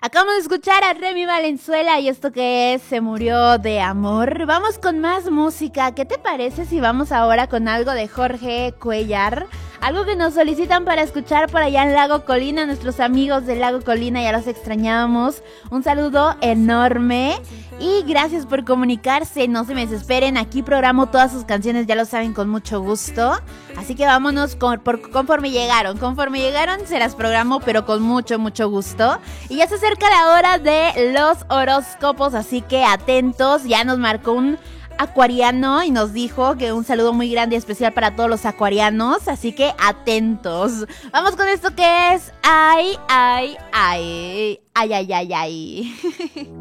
Acabamos de escuchar a Remy Valenzuela y esto que es Se murió de amor. Vamos con más música. ¿Qué te parece si vamos ahora con algo de Jorge Cuellar? Algo que nos solicitan para escuchar por allá en Lago Colina. Nuestros amigos de Lago Colina, ya los extrañábamos. Un saludo enorme y gracias por comunicarse. No se me desesperen, aquí programo todas sus canciones, ya lo saben, con mucho gusto. Así que vámonos conforme llegaron. Conforme llegaron se las programo, pero con mucho gusto. Y ya se acerca la hora de los horóscopos, así que atentos. Ya nos marcó un acuariano y nos dijo que un saludo muy grande y especial para todos los acuarianos, así que atentos. Vamos con esto que es ay.